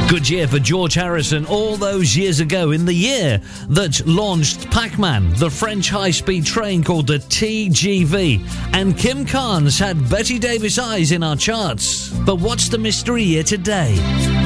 Good year for George Harrison all those years ago, in the year that launched Pac-Man, the French high-speed train called the TGV. And Kim Carnes had Betty Davis Eyes in our charts. But what's the mystery here today?